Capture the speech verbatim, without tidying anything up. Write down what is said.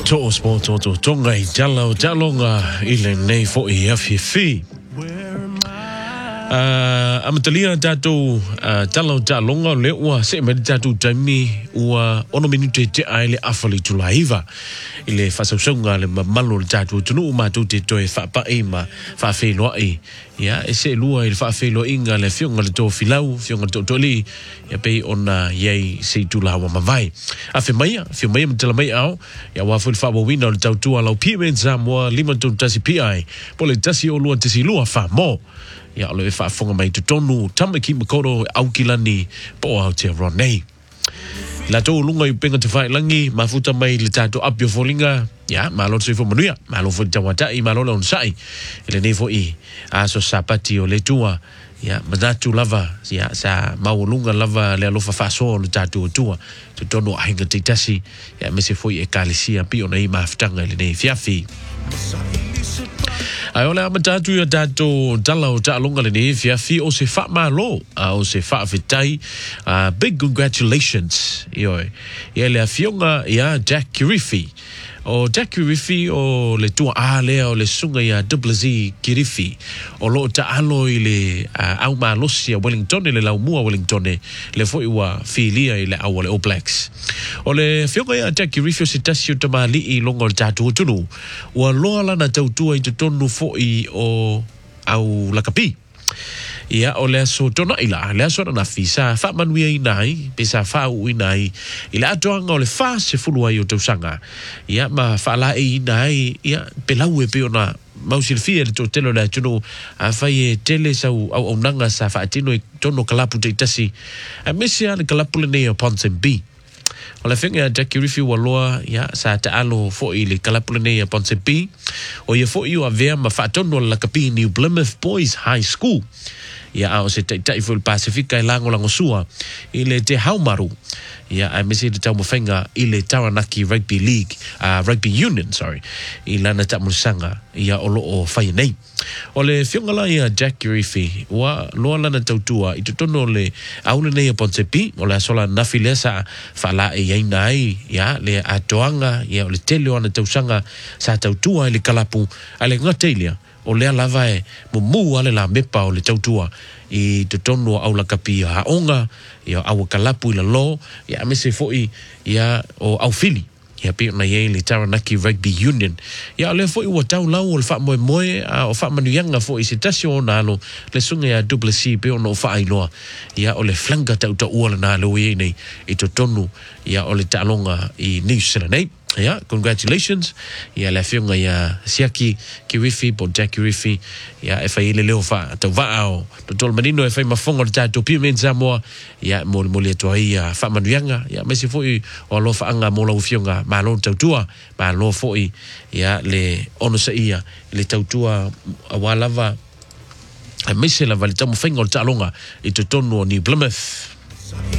to sport to tonga I jalo jalonga ile nei fo I afifi. Uh, amatalia tato uh, talo jalonga le ua se me tato taimi ua ono minute te aile afali tulaiva ile fasausonga le mamalo tato tunu ma tu te toe fa pa ema fa felo ai ya ese lua il fa felo inga le fionga le to filau fionga to toli ya pe ona yei se tula wa mavai afi mai fi mai mtela mai au ya wa ful fa bo wina le tautu ala pi men zamwa lima tu tasi pi ai pole tasi o lua tasi lua fa mo ya lo e fa fonga mai tu tonu tamaki makoro au kilani po au te ronei la to lunga I penga te fai langi mafuta mai le tato apio folinga ya malo se fo manuia malo fo tawata I malo lon sai ele ne fo I aso sapati o le tua ya madatu lava ya sa maulunga lava le alofa faso le tato tua tu tonu ainga te tasi ya me se fo e kalisia pi ona I maftanga le ne fiafi ai ole amatatu ya tato tala o talonga le ne fiafi o se fa malo o se fa fitai uh, big congratulations yo ye le afionga ya Jack Kirifi o Jack Kirifi o le tua ale o le sunga ya double Z Kirifi o lo ta alo ile uh, au malosi a Wellington le la mua Wellington le foi wa filia ile au le All Blacks o le fionga ya Jack Kirifi o se tasio tamali I longo le tatu tunu o lo ala na tautua I tonu foi o au lakapi ia o le so tona ila le so na fisa fa manuia inai pesa fa u inai ila atoanga o le fa se fulua I o tausanga ia ma fa la e inai ia pelau e pe ona mausilfia le totelo la tuno a fai e tele sa au au nanga sa fa tino tono kalapu te tasi a mesia le kalapu le nei o Ponsonby o le fenga Jack Kirifi wa loa ya sa ta alo fo I le kalapu le nei o Ponsonby o ye fo I o avea ma fa tono la kapi New Plymouth Boys High School ia au se tai tai ful Pacifica I lango lango sua I le te haumaru ia ai mesi te tau mawhenga I le Taranaki Rugby League uh, Rugby Union sorry I lana tamusanga ia o loo whai nei o le whiongala ia Jack Kirifi wa loa lana tautua I tutono le aule nei a Ponsonby o le asola nafi lea sa whala e aina ai ia le atoanga ia o le tele o ana tausanga sa tautua I le kalapu a le ngateilia o lea lava e mumu ale la mepa o le tautua I te tono au la kapi a onga ia au kalapu I la lo ia mese foi ia o au fili ia pe na ye le Taranaki Rugby Union ia le foi o tau lau o le fa moe moe o fa manuianga foi se tasio na lo le sunga ia double C pe ono fa ailoa ia o le flanga tau tau ua na lo ye nei I te tono ia o le talonga I New Zealand nei yeah, congratulations. Yeah, la fiunga ya Siaki Kirifi po Jack Kirifi. Yeah, e fai le leo fa tau vaao. Totol manino e fai mafonga le tato pio men Samoa. Yeah, mo mo le toa ia fa manuianga. Yeah, mesi foi o lo fa anga mo la fiunga ma lo tautua, ma lo foi yeah, le ono sa ia le tautua walava. Mesi la vale tamu fenga o talonga I te tonu o New Plymouth.